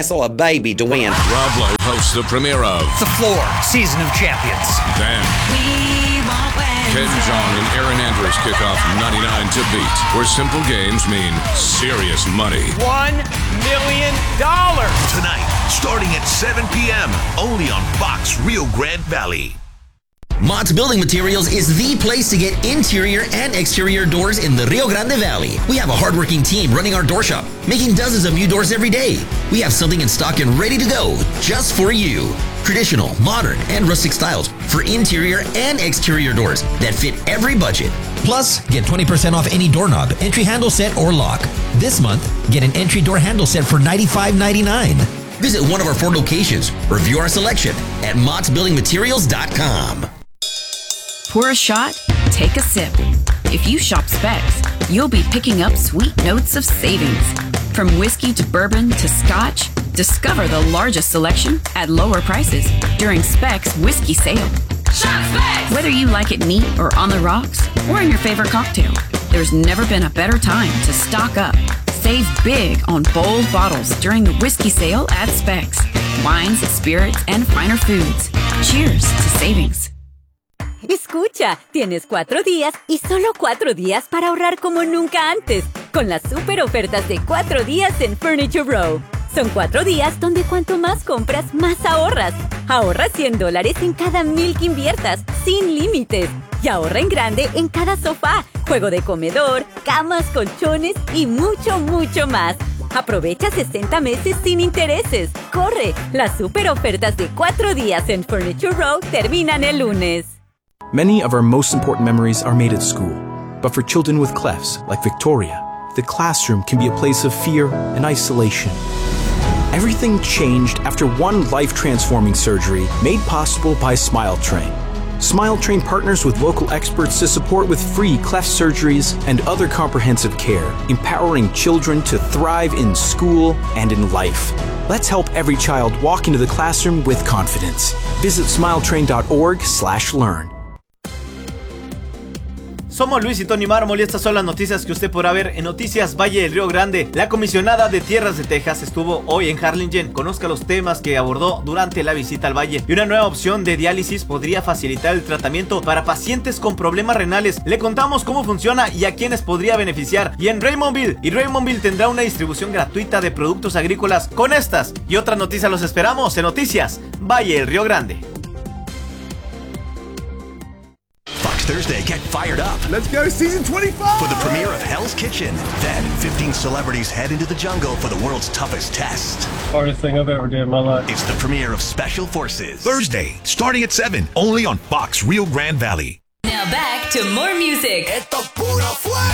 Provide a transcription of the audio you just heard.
a baby to win. Rob Lowe hosts the premiere of The Floor, Season of Champions. Then Ken Jeong and Aaron Andrews kick off 99 to Beat, where simple games mean serious money. $1 million. Tonight, starting at 7 p.m., only on Fox Rio Grande Valley. Mott's Building Materials is the place to get interior and exterior doors in the Rio Grande Valley. We have a hardworking team running our door shop, making dozens of new doors every day. We have something in stock and ready to go just for you. Traditional, modern, and rustic styles for interior and exterior doors that fit every budget. Plus, get 20% off any doorknob, entry handle set, or lock. This month, get an entry door handle set for $95.99. Visit one of our 4 locations or view our selection at mottsbuildingmaterials.com. Pour a shot, take a sip. If you shop Specs, you'll be picking up sweet notes of savings. From whiskey to bourbon to scotch, discover the largest selection at lower prices during Specs Whiskey Sale. Shop Specs! Whether you like it neat or on the rocks, or in your favorite cocktail, there's never been a better time to stock up. Save big on bold bottles during the Whiskey Sale at Specs. Wines, spirits, and finer foods. Cheers to savings. Escucha, tienes 4 días y solo 4 días para ahorrar como nunca antes con las super ofertas de 4 días en Furniture Row. Son 4 días donde cuanto más compras, más ahorras. Ahorra $100 en cada 1,000 que inviertas, sin límites. Y ahorra en grande en cada sofá, juego de comedor, camas, colchones y mucho, mucho más. Aprovecha 60 meses sin intereses. ¡Corre! Las super ofertas de 4 días en Furniture Row terminan el lunes. Many of our most important memories are made at school. But for children with clefts, like Victoria, the classroom can be a place of fear and isolation. Everything changed after one life-transforming surgery made possible by SmileTrain. SmileTrain partners with local experts to support with free cleft surgeries and other comprehensive care, empowering children to thrive in school and in life. Let's help every child walk into the classroom with confidence. Visit smiletrain.org/learn. Somos Luis y Tony Mármol y estas son las noticias que usted podrá ver en Noticias Valle del Río Grande. La comisionada de Tierras de Texas estuvo hoy en Harlingen. Conozca los temas que abordó durante la visita al valle. Y una nueva opción de diálisis podría facilitar el tratamiento para pacientes con problemas renales. Le contamos cómo funciona y a quiénes podría beneficiar. Y en Raymondville tendrá una distribución gratuita de productos agrícolas. Con estas y otras noticias los esperamos en Noticias Valle del Río Grande. Thursday, get fired up. Let's go season 25! For the premiere of Hell's Kitchen. Then, 15 celebrities head into the jungle for the world's toughest test. Hardest thing I've ever done in my life. It's the premiere of Special Forces. Thursday, starting at 7, only on Fox Rio Grande Valley. Now back to more music. Esto puro fuego.